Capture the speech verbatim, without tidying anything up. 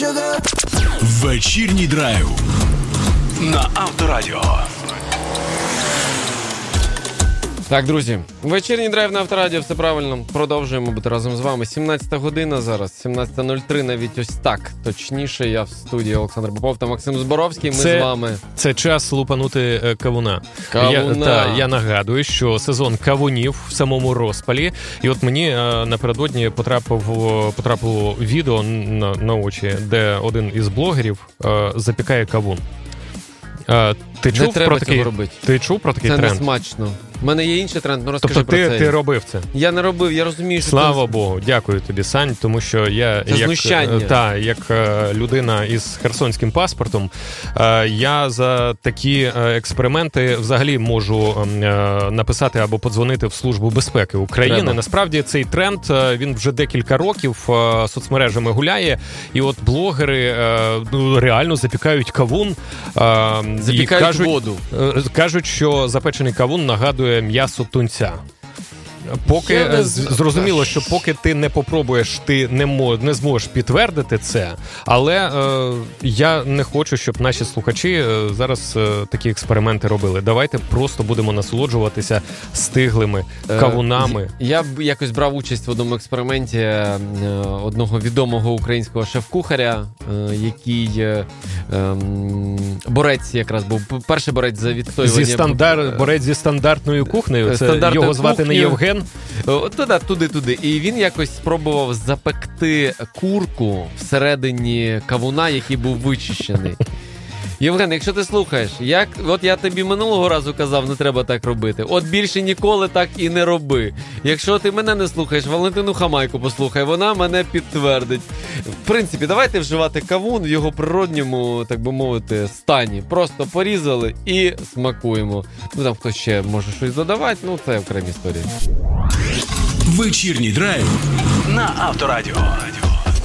Вечірній драйв на Авторадіо. Так, друзі, вечірній драйв на Авторадіо, все правильно. Продовжуємо бути разом з вами. сімнадцята година зараз, сімнадцята нуль три, навіть ось так. Точніше, я в студії Олександр Попов та Максим Зборовський. Ми це, з вами. Це час лупанути е, кавуна. Кавуна. Я, та, я нагадую, що сезон кавунів в самому розпалі. І от мені е, напередодні потрапив, потрапило відео на, на очі, де один із блогерів е, запікає кавун. Е, ти чув Не про такий, робити. Ти чув про такий це тренд? Це не смачно. У мене є інший тренд, ну розкажи тобто про ти, це. ти робив це? Я не робив, я розумію, що Слава це... Богу, дякую тобі, Сань, тому що я це як, знущання. та, як людина із херсонським паспортом, я за такі експерименти взагалі можу написати або подзвонити в Службу безпеки України. Треба. Насправді цей тренд, він вже декілька років соцмережами гуляє, і от блогери ну, реально запікають кавун. Запікають кажуть, воду. Кажуть, що запечений кавун нагадує м'ясо тунця. Поки не... зрозуміло, що поки ти не попробуєш, ти не мож, не зможеш підтвердити це. Але е, я не хочу, щоб наші слухачі е, зараз е, такі експерименти робили. Давайте просто будемо насолоджуватися стиглими кавунами. Е, я б якось брав участь в одному експерименті е, одного відомого українського шеф-кухаря, е, який е, е, борець якраз був. Перший борець за відстоювання. Зі стандар... Борець зі стандартною кухнею. Це його звати кухню. Не Євген. Туди, туди, туди. І він якось спробував запекти курку всередині кавуна, який був вичищений. Євген, якщо ти слухаєш, як, от я тобі минулого разу казав, не треба так робити. От більше ніколи так і не роби. Якщо ти мене не слухаєш, Валентину Хамайку послухай, вона мене підтвердить. В принципі, давайте вживати кавун в його природньому, так би мовити, стані. Просто порізали і смакуємо. Ну там хтось ще може щось додавати, ну це окремі історії. Вечірній драйв на Авторадіо.